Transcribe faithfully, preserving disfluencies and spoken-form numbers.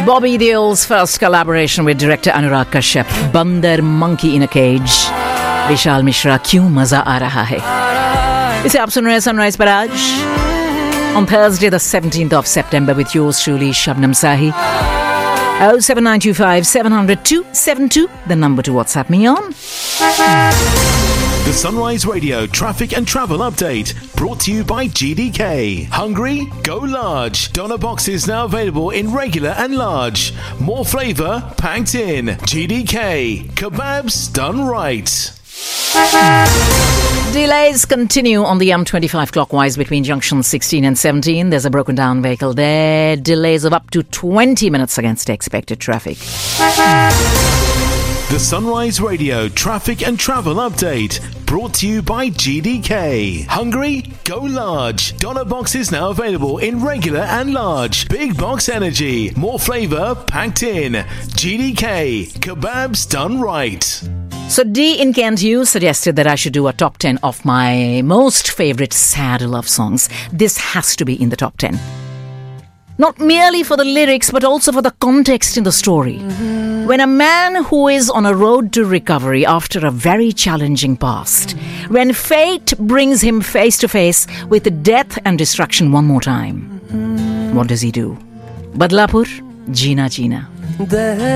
Bobby Deol's first collaboration with director Anurag Kashyap, Bandar Monkey in a Cage. Vishal Mishra, क्यों मजा आ रहा है. इसे आप सुन रहे हैं सनराइज पर आज on Thursday the seventeenth of September with yours truly Shabnam Sahi. oh seven nine two five seven zero zero two seven two, the number to WhatsApp me on. The Sunrise Radio Traffic and Travel Update, brought to you by G D K. Hungry? Go large. Doner boxes now available in regular and large. More flavour packed in. G D K. Kebabs done right. Delays continue on the M twenty-five clockwise between junctions sixteen and seventeen. There's a broken down vehicle there. Delays of up to twenty minutes against expected traffic. The Sunrise Radio Traffic and Travel Update, brought to you by G D K. Hungry? Go large. Doner boxes now available in regular and large. Big box energy. More flavour packed in. G D K. Kebabs done right. So D in Kent, you suggested that I should do a top ten of my most favourite sad love songs. This has to be in the top ten. Not merely for the lyrics, but also for the context in the story. Mm-hmm. When a man who is on a road to recovery after a very challenging past, mm-hmm. when fate brings him face to face with death and destruction one more time, mm-hmm. what does he do? Badlapur, Jeena Jeena.